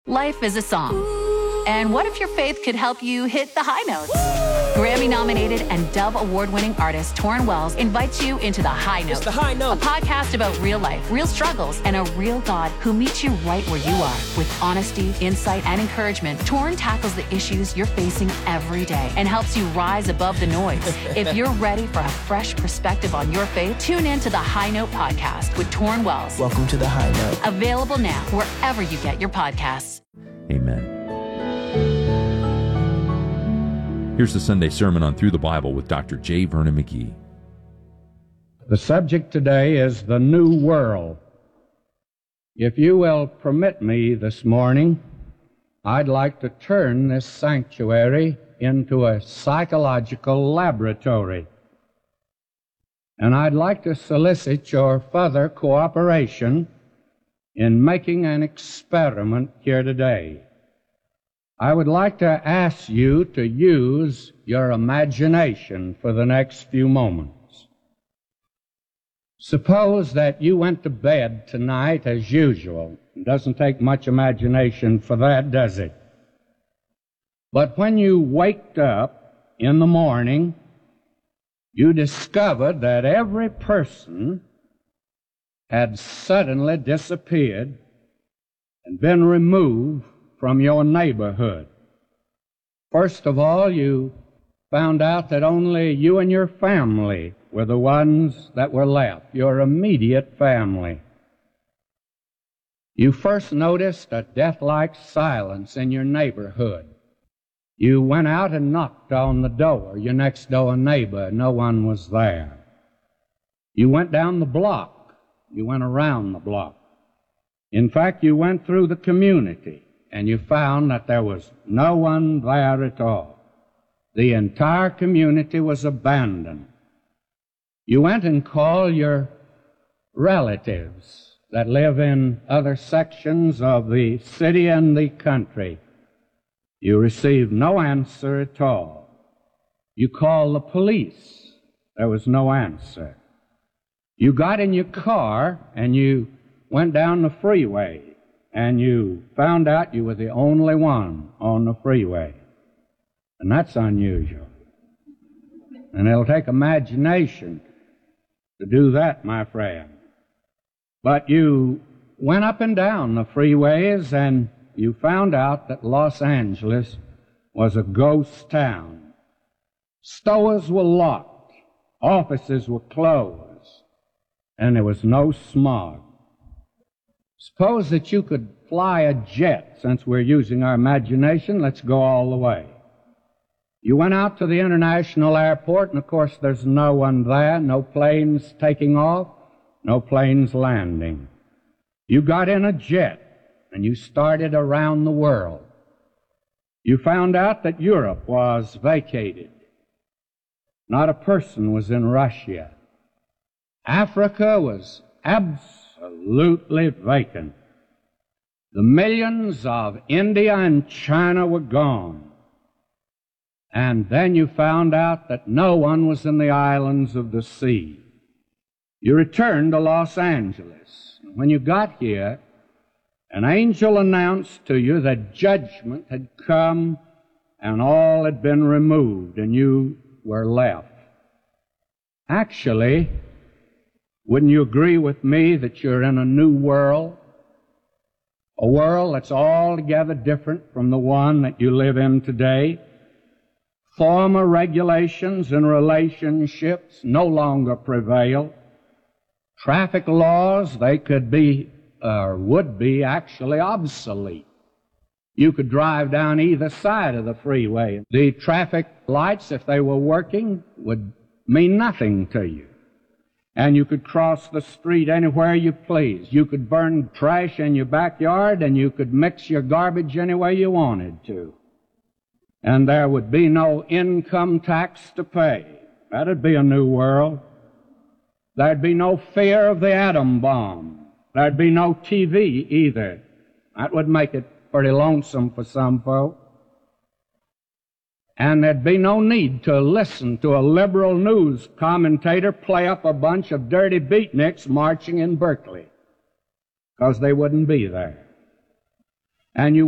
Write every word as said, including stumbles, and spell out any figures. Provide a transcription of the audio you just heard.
Life is a song. And what if your faith could help you hit the high notes? Grammy-nominated and Dove Award-winning artist Torrin Wells invites you into The High Note. It's The High Note. A podcast about real life, real struggles, and a real God who meets you right where you are. With honesty, insight, and encouragement, Torrin tackles the issues you're facing every day and helps you rise above the noise. If you're ready for a fresh perspective on your faith, tune in to The High Note podcast with Torrin Wells. Welcome to The High Note. Available now wherever you get your podcasts. Amen. Here's the Sunday sermon on Through the Bible with Doctor J. Vernon McGee. The subject today is the New World. If you will permit me this morning, I'd like to turn this sanctuary into a psychological laboratory. And I'd like to solicit your further cooperation in making an experiment here today. I would like to ask you to use your imagination for the next few moments. Suppose that you went to bed tonight as usual. It doesn't take much imagination for that, does it? But when you waked up in the morning, you discovered that every person had suddenly disappeared and been removed from your neighborhood. First of all, you found out that only you and your family were the ones that were left, your immediate family. You first noticed a death-like silence in your neighborhood. You went out and knocked on the door, your next-door neighbor. No one was there. You went down the block. You went around the block. In fact, you went through the community, and you found that there was no one there at all. The entire community was abandoned. You went and called your relatives that live in other sections of the city and the country. You received no answer at all. You called the police. There was no answer. You got in your car and you went down the freeway, and you found out you were the only one on the freeway. And that's unusual. And it'll take imagination to do that, my friend. But you went up and down the freeways, and you found out that Los Angeles was a ghost town. Stores were locked, offices were closed, and there was no smog. Suppose that you could fly a jet. Since we're using our imagination, let's go all the way. You went out to the international airport, and of course there's no one there, no planes taking off, no planes landing. You got in a jet, and you started around the world. You found out that Europe was vacated. Not a person was in Russia. Africa was absolutely vacant. The millions of India and China were gone. And then you found out that no one was in the islands of the sea. You returned to Los Angeles. When you got here, an angel announced to you that judgment had come and all had been removed, and you were left. Actually, wouldn't you agree with me that you're in a new world? A world that's altogether different from the one that you live in today. Former regulations and relationships no longer prevail. Traffic laws, they could be, or would be, actually obsolete. You could drive down either side of the freeway. The traffic lights, if they were working, would mean nothing to you. And you could cross the street anywhere you please. You could burn trash in your backyard, and you could mix your garbage any way you wanted to. And there would be no income tax to pay. That'd be a new world. There'd be no fear of the atom bomb. There'd be no T V either. That would make it pretty lonesome for some folk. And there'd be no need to listen to a liberal news commentator play up a bunch of dirty beatniks marching in Berkeley, because they wouldn't be there. And you